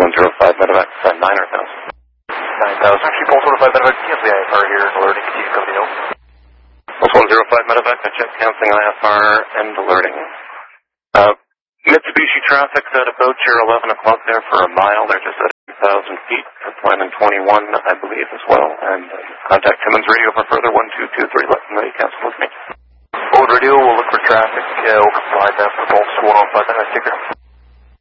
105 medevac, 9,000. 9,000. Keep on 105 medevac, cancel the IFR here, alerting, continue company note. Pulse 105 medevac, I check canceling IFR and alerting. Mitsubishi traffic's at about your 11 o'clock there for a mile. They're just at 2,000 feet for Plan 21, I believe, as well. And contact Timmins Radio for further 1223. Let them know you cancel with me. Old radio, we'll look for traffic. We'll comply that for Pulse 105 medevac, take care.